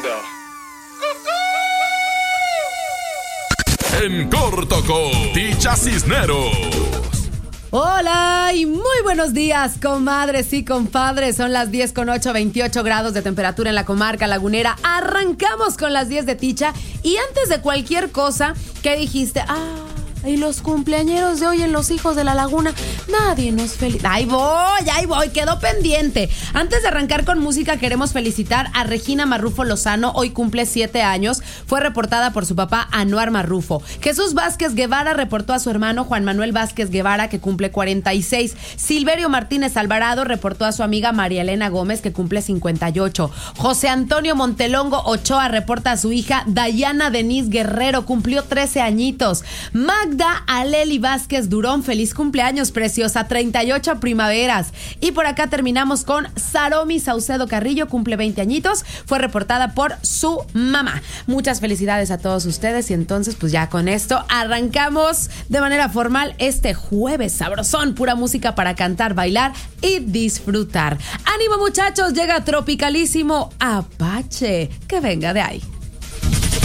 En corto con Ticha Cisneros. Hola y muy buenos días, comadres y compadres. Son las 10:08, 28 grados de temperatura en la comarca lagunera. Arrancamos con las 10 de Ticha. Y antes de cualquier cosa, ¿qué dijiste? Y los cumpleañeros de hoy en Los Hijos de la Laguna, nadie nos felicita. Ahí voy, quedó pendiente. Antes de arrancar con música, queremos felicitar a Regina Marrufo Lozano, hoy cumple 7 años. Fue reportada por su papá Anuar Marrufo. Jesús Vázquez Guevara reportó a su hermano Juan Manuel Vázquez Guevara, que cumple 46. Silverio Martínez Alvarado reportó a su amiga María Elena Gómez, que cumple 58. José Antonio Montelongo Ochoa reporta a su hija Dayana Denise Guerrero, cumplió 13 añitos. Magda Aleli Vázquez Durón, feliz cumpleaños, preciosa, 38 primaveras. Y por acá terminamos con Saromi Saucedo Carrillo, cumple 20 añitos, fue reportada por su mamá. Muchas felicidades a todos ustedes y entonces pues ya con esto arrancamos de manera formal este jueves sabrosón, pura música para cantar, bailar y disfrutar. ¡Ánimo, muchachos! Llega tropicalísimo Apache, que venga de ahí.